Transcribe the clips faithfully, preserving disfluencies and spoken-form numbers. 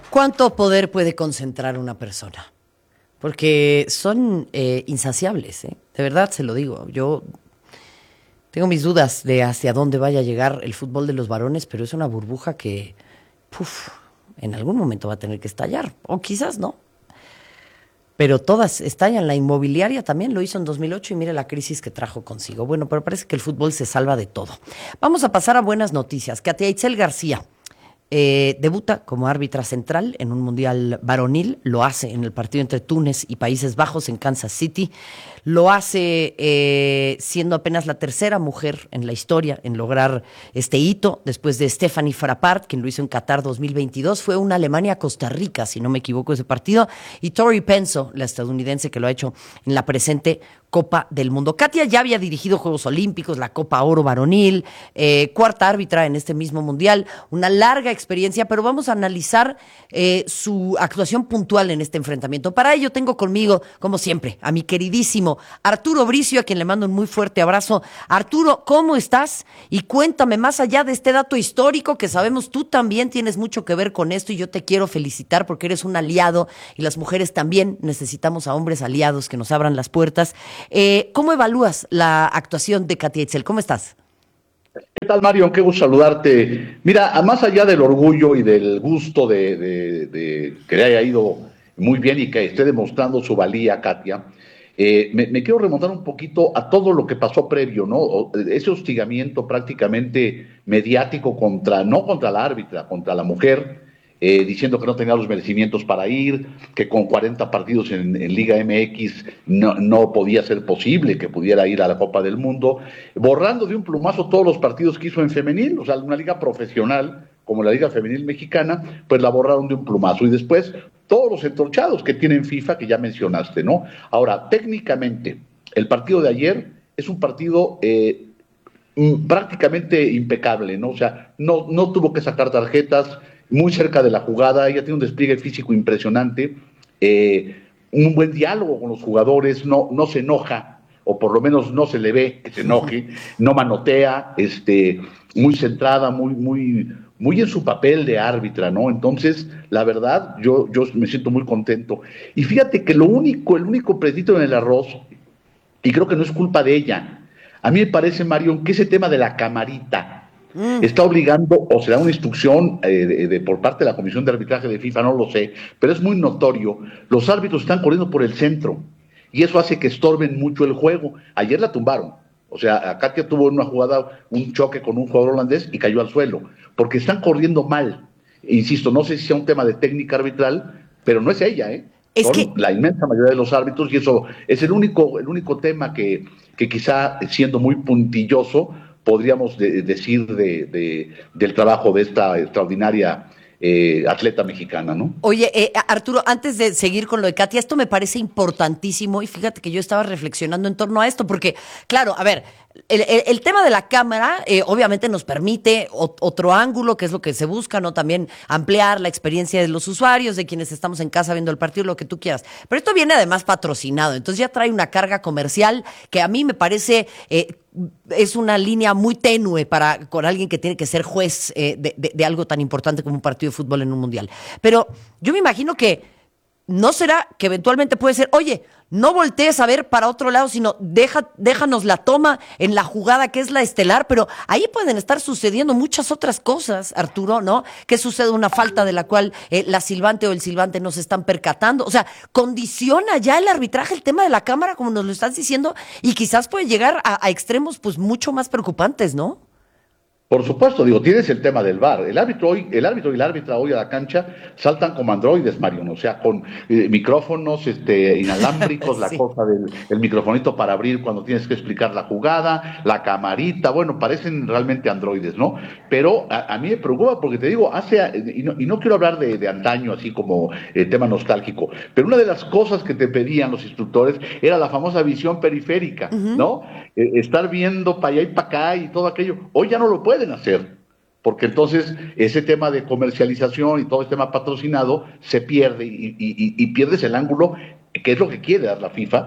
¿Cuánto poder puede concentrar una persona? Porque son eh, insaciables, ¿eh? De verdad se lo digo. Yo tengo mis dudas de hacia dónde vaya a llegar el fútbol de los varones, pero es una burbuja que, puf, en algún momento va a tener que estallar. O quizás no. Pero todas estallan. La inmobiliaria también lo hizo en dos mil ocho y mire la crisis que trajo consigo. Bueno, pero parece que el fútbol se salva de todo. Vamos a pasar a buenas noticias. Katia Itzel García Eh, debuta como árbitra central en un mundial varonil, lo hace en el partido entre Túnez y Países Bajos en Kansas City, lo hace eh, siendo apenas la tercera mujer en la historia en lograr este hito, después de Stephanie Frappart, quien lo hizo en Qatar dos mil veintidós, fue una Alemania-Costa Rica, si no me equivoco ese partido, y Tori Penso, la estadounidense que lo ha hecho en la presente Copa del Mundo. Katia ya había dirigido Juegos Olímpicos, la Copa Oro Varonil, eh, cuarta árbitra en este mismo mundial, una larga experiencia, pero vamos a analizar eh, su actuación puntual en este enfrentamiento. Para ello tengo conmigo, como siempre, a mi queridísimo Arturo Bricio, a quien le mando un muy fuerte abrazo. Arturo, ¿cómo estás? Y cuéntame, más allá de este dato histórico que sabemos, tú también tienes mucho que ver con esto y yo te quiero felicitar porque eres un aliado y las mujeres también necesitamos a hombres aliados que nos abran las puertas. Eh, ¿Cómo evalúas la actuación de Katia Itzel? ¿Cómo estás? ¿Qué tal, Mario? Qué gusto saludarte. Mira, a más allá del orgullo y del gusto de, de, de que le haya ido muy bien y que esté demostrando su valía, Katia, eh, me, me quiero remontar un poquito a todo lo que pasó previo, ¿no? Ese hostigamiento prácticamente mediático contra, no contra la árbitra, contra la mujer, Eh, diciendo que no tenía los merecimientos para ir, que con cuarenta partidos en, en Liga M X no, no podía ser posible que pudiera ir a la Copa del Mundo, borrando de un plumazo todos los partidos que hizo en femenil, o sea, una liga profesional como la Liga Femenil Mexicana, pues la borraron de un plumazo, y después todos los entorchados que tienen FIFA, que ya mencionaste, ¿no? Ahora, técnicamente, el partido de ayer es un partido eh, prácticamente impecable, ¿no? O sea, no, no tuvo que sacar tarjetas, muy cerca de la jugada, ella tiene un despliegue físico impresionante, eh, un buen diálogo con los jugadores, no, no se enoja, o por lo menos no se le ve que se enoje, no manotea, este, muy centrada, muy, muy, muy en su papel de árbitra, ¿no? Entonces, la verdad, yo, yo me siento muy contento. Y fíjate que lo único, el único predito en el arroz, y creo que no es culpa de ella, a mí me parece, Mario, que ese tema de la camarita, Mm. está obligando, o se da una instrucción eh, de, de, por parte de la Comisión de Arbitraje de FIFA, no lo sé, pero es muy notorio, los árbitros están corriendo por el centro, y eso hace que estorben mucho el juego. Ayer la tumbaron, o sea, Katia tuvo una jugada, un choque con un jugador holandés y cayó al suelo, porque están corriendo mal. Insisto, no sé si sea un tema de técnica arbitral, pero no es ella, ¿eh? Es Son que la inmensa mayoría de los árbitros, y eso es el único, el único tema que, que quizá, siendo muy puntilloso, podríamos de, decir de, de, del trabajo de esta extraordinaria eh, atleta mexicana, ¿no? Oye, eh, Arturo, antes de seguir con lo de Katia, esto me parece importantísimo y fíjate que yo estaba reflexionando en torno a esto, porque, claro, a ver, el, el, el tema de la cámara eh, obviamente nos permite o, otro ángulo, que es lo que se busca, ¿no? También ampliar la experiencia de los usuarios, de quienes estamos en casa viendo el partido, lo que tú quieras. Pero esto viene además patrocinado, entonces ya trae una carga comercial que a mí me parece... Eh, es una línea muy tenue para con alguien que tiene que ser juez eh, de, de, de algo tan importante como un partido de fútbol en un mundial. Pero yo me imagino que no será que eventualmente puede ser, oye, no voltees a ver para otro lado, sino deja, déjanos la toma en la jugada que es la estelar, pero ahí pueden estar sucediendo muchas otras cosas, Arturo, ¿no? Que sucede una falta de la cual eh, la silbante o el silbante no se están percatando. O sea, condiciona ya el arbitraje el tema de la cámara, como nos lo estás diciendo, y quizás puede llegar a, a extremos pues mucho más preocupantes, ¿no? Por supuesto, digo, tienes el tema del V A R. El árbitro hoy, el árbitro y la árbitra hoy a la cancha saltan como androides, Mario, o sea, con eh, micrófonos este, inalámbricos, sí. La cosa del el microfonito para abrir cuando tienes que explicar la jugada, la camarita, bueno, parecen realmente androides, ¿no? Pero a, a mí me preocupa porque te digo, hace, y no, y no quiero hablar de, de antaño, así como eh, tema nostálgico, pero una de las cosas que te pedían los instructores era la famosa visión periférica, uh-huh. ¿no? Eh, estar viendo para allá y para acá y todo aquello. Hoy ya no lo pueden hacer, porque entonces ese tema de comercialización y todo este tema patrocinado se pierde y, y, y pierdes el ángulo, que es lo que quiere dar la FIFA,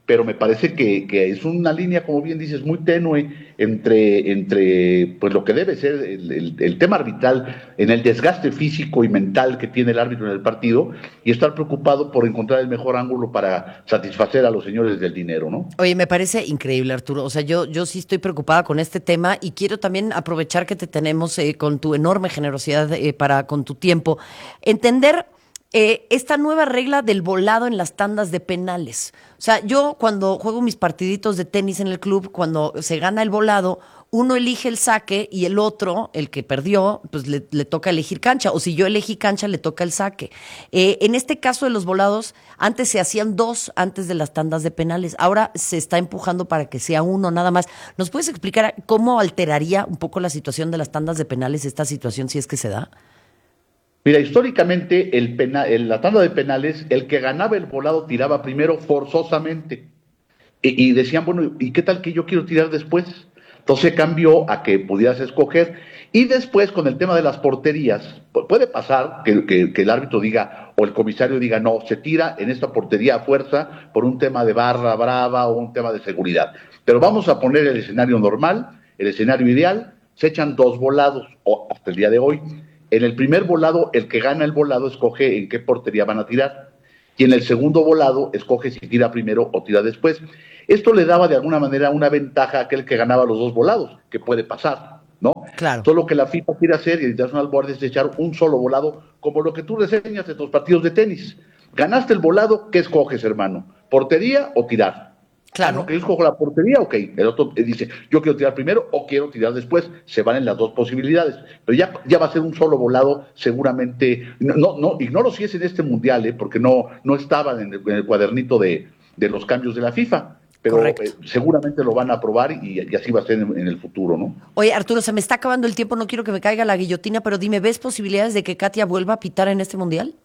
pero me parece que, que es una línea, como bien dices, muy tenue entre, entre pues lo que debe ser el, el, el tema arbitral en el desgaste físico y mental que tiene el árbitro en el partido y estar preocupado por encontrar el mejor ángulo para satisfacer a los señores del dinero, ¿no? Oye, me parece increíble, Arturo. O sea, yo, yo sí estoy preocupada con este tema y quiero también aprovechar que te tenemos eh, con tu enorme generosidad eh, para con tu tiempo. Entender Eh, esta nueva regla del volado en las tandas de penales. O sea, yo cuando juego mis partiditos de tenis en el club, cuando se gana el volado, uno elige el saque y el otro, el que perdió, pues le, le toca elegir cancha. O si yo elegí cancha, le toca el saque. Eh, en este caso de los volados, antes se hacían dos antes de las tandas de penales. Ahora se está empujando para que sea uno nada más. ¿Nos puedes explicar cómo alteraría un poco la situación de las tandas de penales esta situación si es que se da? Mira, históricamente el pena, en la tanda de penales, el que ganaba el volado tiraba primero forzosamente. Y, y decían, bueno, ¿y qué tal que yo quiero tirar después? Entonces cambió a que pudieras escoger. Y después, con el tema de las porterías, puede pasar que, que, que el árbitro diga, o el comisario diga, no, se tira en esta portería a fuerza por un tema de barra brava o un tema de seguridad. Pero vamos a poner el escenario normal, el escenario ideal, se echan dos volados, o hasta el día de hoy. En el primer volado, el que gana el volado escoge en qué portería van a tirar. Y en el segundo volado, escoge si tira primero o tira después. Esto le daba de alguna manera una ventaja a aquel que ganaba los dos volados, que puede pasar, ¿no? Claro. Todo lo que la FIFA quiere hacer y el International Board es echar un solo volado, como lo que tú reseñas de tus partidos de tenis. Ganaste el volado, ¿qué escoges, hermano? ¿Portería o tirar? Claro. Ah, no, que yo escojo la portería, ok. El otro dice, yo quiero tirar primero o quiero tirar después. Se van en las dos posibilidades. Pero ya, ya va a ser un solo volado, seguramente. No, no, ignoro si es en este mundial, ¿eh? Porque no, no estaban en el, en el cuadernito de, de los cambios de la FIFA. Pero eh, seguramente lo van a aprobar y, y así va a ser en, en el futuro, ¿no? Oye, Arturo, se me está acabando el tiempo, no quiero que me caiga la guillotina, pero dime, ¿ves posibilidades de que Katia vuelva a pitar en este mundial?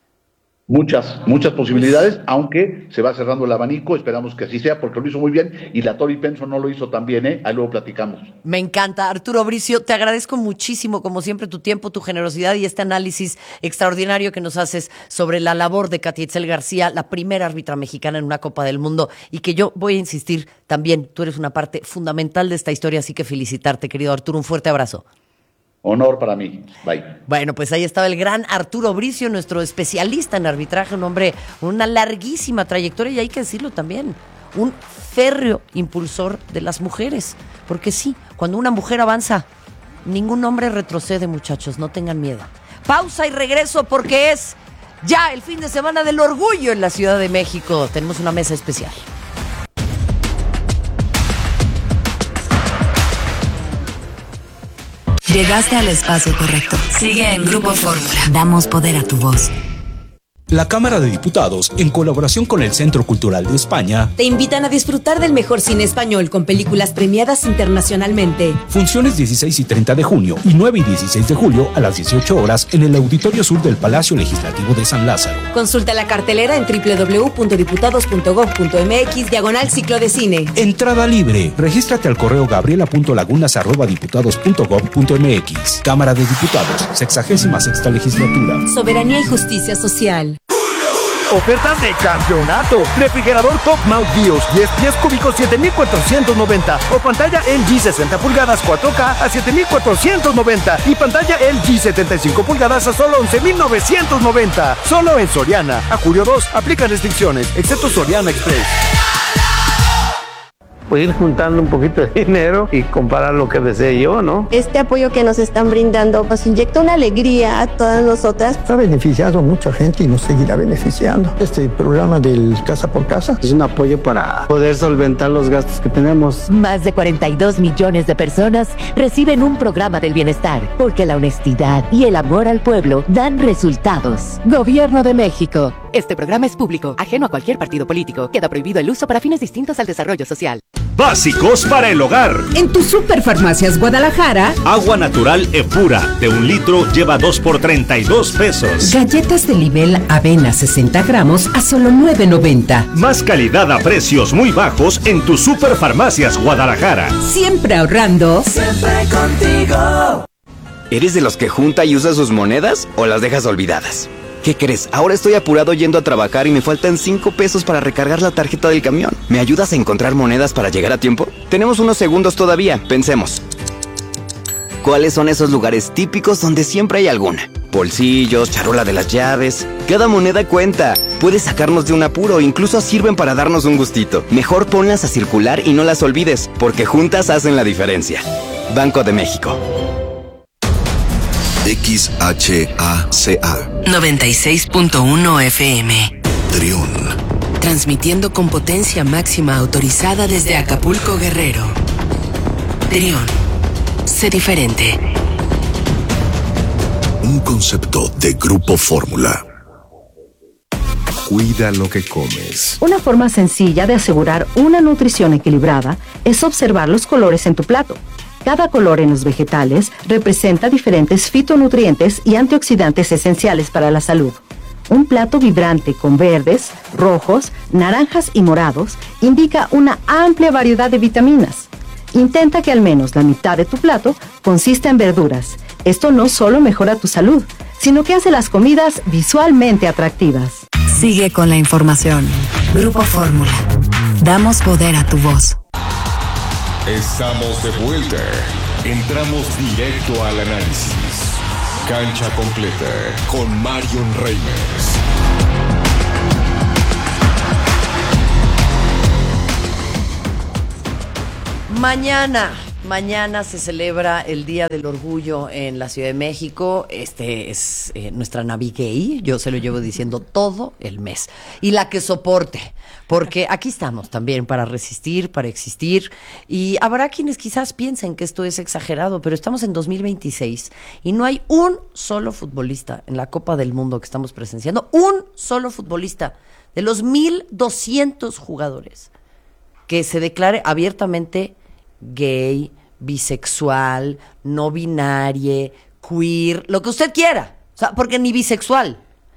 Muchas, muchas posibilidades, aunque se va cerrando el abanico, esperamos que así sea, porque lo hizo muy bien, y la Tori Penso no lo hizo tan bien, ¿eh? Ahí luego platicamos. Me encanta, Arturo Bricio, te agradezco muchísimo, como siempre, tu tiempo, tu generosidad y este análisis extraordinario que nos haces sobre la labor de Katia Itzel García, la primera árbitra mexicana en una Copa del Mundo, y que yo voy a insistir también, tú eres una parte fundamental de esta historia, así que felicitarte, querido Arturo, un fuerte abrazo. Honor para mí. Bye. Bueno, pues ahí estaba el gran Arturo Bricio, nuestro especialista en arbitraje, un hombre con una larguísima trayectoria y hay que decirlo también, un férreo impulsor de las mujeres. Porque sí, cuando una mujer avanza, ningún hombre retrocede, muchachos, no tengan miedo. Pausa y regreso porque es ya el fin de semana del orgullo en la Ciudad de México. Tenemos una mesa especial. Llegaste al espacio correcto. Sigue en Grupo Fórmula. Damos poder a tu voz. La Cámara de Diputados, en colaboración con el Centro Cultural de España, te invitan a disfrutar del mejor cine español con películas premiadas internacionalmente. Funciones dieciséis y treinta de junio y nueve y dieciséis de julio a las dieciocho horas en el Auditorio Sur del Palacio Legislativo de San Lázaro. Consulta la cartelera en doble u doble u doble u punto diputados punto gob punto eme equis diagonal ciclo de cine. Entrada libre. Regístrate al correo gabriela punto lagunas arroba diputados punto gob punto eme equis. Cámara de Diputados, sexagésima sexta legislatura. Soberanía y justicia social. Ofertas de campeonato. Refrigerador Top Mount Bios diez pies cúbicos siete mil cuatrocientos noventa o pantalla L G sesenta pulgadas cuatro K a siete mil cuatrocientos noventa y pantalla L G setenta y cinco pulgadas a solo once mil novecientos noventa. Solo en Soriana. A julio dos aplican restricciones, excepto Soriana Express. Pues ir juntando un poquito de dinero y comprar lo que desee yo, ¿no? Este apoyo que nos están brindando nos inyecta una alegría a todas nosotras. Ha beneficiado a mucha gente y nos seguirá beneficiando. Este programa del Casa por Casa es un apoyo para poder solventar los gastos que tenemos. Más de cuarenta y dos millones de personas reciben un programa del bienestar, porque la honestidad y el amor al pueblo dan resultados. Gobierno de México. Este programa es público, ajeno a cualquier partido político. Queda prohibido el uso para fines distintos al desarrollo social. Básicos para el hogar. En tu Superfarmacias Guadalajara, agua natural Epura de un litro lleva dos por treinta y dos pesos. Galletas de nivel avena sesenta gramos a solo nueve noventa. Más calidad a precios muy bajos en tu Superfarmacias Guadalajara. Siempre ahorrando. Siempre contigo. ¿Eres de los que junta y usa sus monedas o las dejas olvidadas? ¿Qué crees? Ahora estoy apurado yendo a trabajar y me faltan cinco pesos para recargar la tarjeta del camión. ¿Me ayudas a encontrar monedas para llegar a tiempo? Tenemos unos segundos todavía, pensemos. ¿Cuáles son esos lugares típicos donde siempre hay alguna? Bolsillos, charola de las llaves. Cada moneda cuenta. Puedes sacarnos de un apuro, incluso sirven para darnos un gustito. Mejor ponlas a circular y no las olvides, porque juntas hacen la diferencia. Banco de México. X H A C A noventa y seis punto uno F M. Trión. Transmitiendo con potencia máxima autorizada desde Acapulco, Guerrero. Trión. Sé diferente. Un concepto de Grupo Fórmula. Cuida lo que comes. Una forma sencilla de asegurar una nutrición equilibrada es observar los colores en tu plato. Cada color en los vegetales representa diferentes fitonutrientes y antioxidantes esenciales para la salud. Un plato vibrante con verdes, rojos, naranjas y morados indica una amplia variedad de vitaminas. Intenta que al menos la mitad de tu plato consista en verduras. Esto no solo mejora tu salud, sino que hace las comidas visualmente atractivas. Sigue con la información. Grupo Fórmula. Damos poder a tu voz. Estamos de vuelta. Entramos directo al análisis. Cancha completa con Marion Reimers. Mañana, mañana se celebra el Día del Orgullo en la Ciudad de México. Este es eh, nuestra Navigay, yo se lo llevo diciendo todo el mes. Y la que soporte, porque aquí estamos también para resistir, para existir. Y habrá quienes quizás piensen que esto es exagerado, pero estamos en dos mil veintiséis y no hay un solo futbolista en la Copa del Mundo que estamos presenciando, un solo futbolista de los mil doscientos jugadores que se declare abiertamente gay, bisexual, no binario, queer, lo que usted quiera. O sea, porque ni bisexual.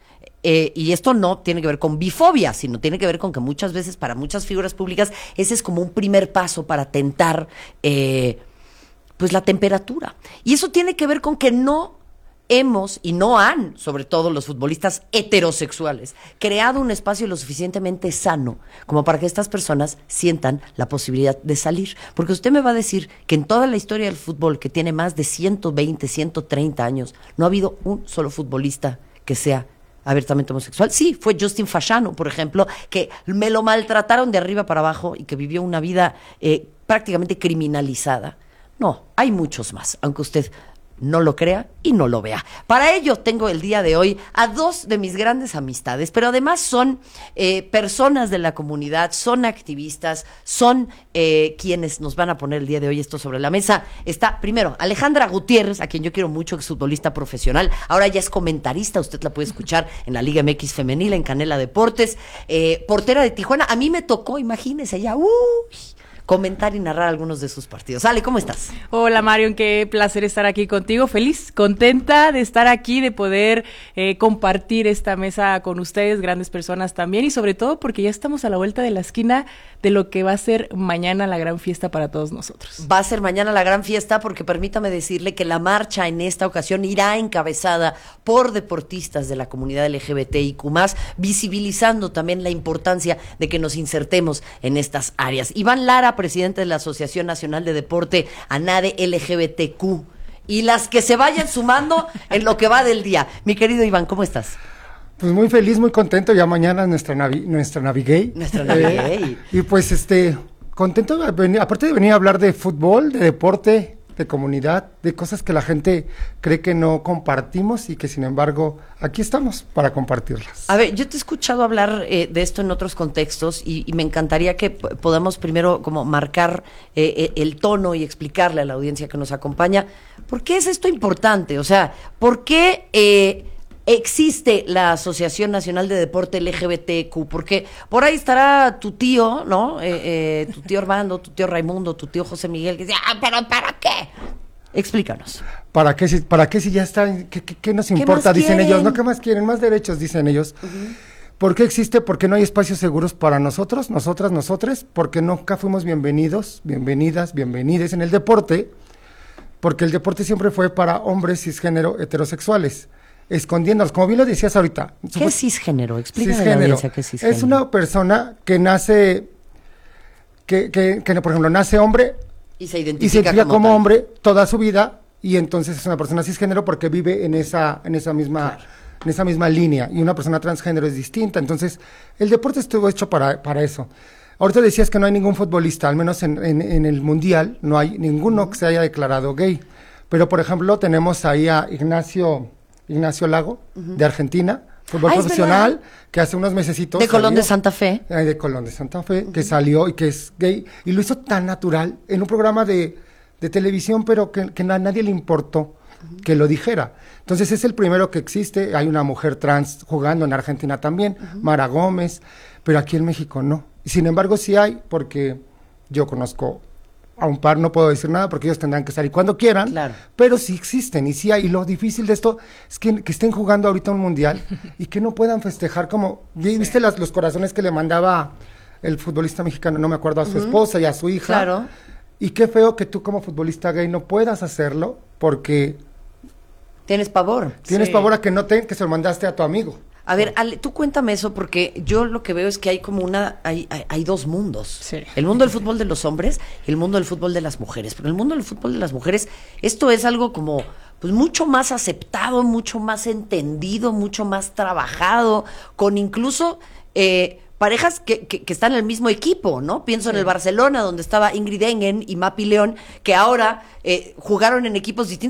Eh, y esto no tiene que ver con bifobia, sino tiene que ver con que muchas veces para muchas figuras públicas ese es como un primer paso para tentar eh, pues la temperatura. Y eso tiene que ver con que no hemos, y no han, sobre todo los futbolistas heterosexuales, creado un espacio lo suficientemente sano como para que estas personas sientan la posibilidad de salir. Porque usted me va a decir que en toda la historia del fútbol, que tiene más de ciento veinte, ciento treinta años, no ha habido un solo futbolista que sea abiertamente homosexual. Sí, fue Justin Fashanu, por ejemplo, que me lo maltrataron de arriba para abajo y que vivió una vida eh, prácticamente criminalizada. No, hay muchos más, aunque usted no lo crea y no lo vea. Para ello tengo el día de hoy a dos de mis grandes amistades, pero además son eh, personas de la comunidad, son activistas, son eh, quienes nos van a poner el día de hoy esto sobre la mesa. Está primero Alejandra Gutiérrez, a quien yo quiero mucho, exfutbolista profesional, ahora ya es comentarista, usted la puede escuchar en la Liga M X Femenil, en Canela Deportes, eh, portera de Tijuana. A mí me tocó, imagínese, ya, uy, comentar y narrar algunos de sus partidos. Ale, ¿cómo estás? Hola, Marion, qué placer estar aquí contigo. Feliz, contenta de estar aquí, de poder eh, compartir esta mesa con ustedes, grandes personas también, y sobre todo porque ya estamos a la vuelta de la esquina de lo que va a ser mañana la gran fiesta para todos nosotros. Va a ser mañana la gran fiesta porque permítame decirle que la marcha en esta ocasión irá encabezada por deportistas de la comunidad L G B T I Q más, visibilizando también la importancia de que nos insertemos en estas áreas. Iván Lara, presidente de la Asociación Nacional de Deporte ANADE L G B T Q, y las que se vayan sumando en lo que va del día. Mi querido Iván, ¿cómo estás? Pues muy feliz, muy contento, ya mañana nuestra navi, nuestra Navigay. Nuestra Navigay. Eh, y pues este, contento, aparte de venir a hablar de fútbol, de deporte, de comunidad, de cosas que la gente cree que no compartimos y que sin embargo aquí estamos para compartirlas. A ver, yo te he escuchado hablar eh, de esto en otros contextos y, y me encantaría que p- podamos primero como marcar eh, el tono y explicarle a la audiencia que nos acompaña por qué es esto importante, o sea, por qué eh, existe la Asociación Nacional de Deporte L G B T Q, porque por ahí estará tu tío, ¿no? Eh, eh, tu tío Armando, tu tío Raimundo, tu tío José Miguel, que dice, ah, pero ¿para qué? Explícanos. ¿Para qué si, para qué si ya están? ¿Qué, qué, qué nos importa? ¿Qué dicen quieren? ellos, ¿no? ¿Qué más quieren? Más derechos, dicen ellos. Uh-huh. ¿Por qué existe? Porque no hay espacios seguros para nosotros, nosotras, nosotres, porque nunca fuimos bienvenidos, bienvenidas, bienvenides en el deporte, porque el deporte siempre fue para hombres cisgénero heterosexuales. escondiéndolos, como bien lo decías ahorita. ¿Qué es cisgénero? Explícame a la audiencia qué es cisgénero. Es una persona que nace, que, que, que por ejemplo, nace hombre y se identifica, y se identifica como, como hombre toda su vida, y entonces es una persona cisgénero porque vive en esa, en esa misma, claro. en esa misma línea, y una persona transgénero es distinta. Entonces, el deporte estuvo hecho para, para eso. Ahorita decías que no hay ningún futbolista, al menos en, en, en el Mundial, no hay ninguno uh-huh. que se haya declarado gay. Pero, por ejemplo, tenemos ahí a Ignacio, Ignacio Lago, uh-huh. de Argentina, fútbol ah, profesional, que hace unos mesecitos de Colón salió, de Santa Fe. Eh, de Colón de Santa Fe, uh-huh. que salió y que es gay, y lo hizo tan natural en un programa de, de televisión, pero que, que a nadie le importó uh-huh. que lo dijera. Entonces, es el primero que existe. Hay una mujer trans jugando en Argentina también, uh-huh. Mara Gómez, pero aquí en México no. Sin embargo, sí hay, porque yo conozco a un par, no puedo decir nada porque ellos tendrán que salir cuando quieran, claro. pero sí existen y sí hay. Y lo difícil de esto es que, que estén jugando ahorita un mundial y que no puedan festejar como... Sí. ¿Viste las, los corazones que le mandaba el futbolista mexicano, no me acuerdo, a su uh-huh. esposa y a su hija? Claro. Y qué feo que tú como futbolista gay no puedas hacerlo porque... Tienes pavor. Tienes sí. pavor a que no te, que se lo mandaste a tu amigo. A ver, Ale, tú cuéntame eso, porque yo lo que veo es que hay como una, hay, hay, hay dos mundos. Sí. El mundo del fútbol de los hombres y el mundo del fútbol de las mujeres. Pero el mundo del fútbol de las mujeres, esto es algo como, pues mucho más aceptado, mucho más entendido, mucho más trabajado, con incluso eh, parejas que, que, que están en el mismo equipo, ¿no? Pienso sí. en el Barcelona, donde estaba Ingrid Engen y Mapi León, que ahora eh, jugaron en equipos distintos,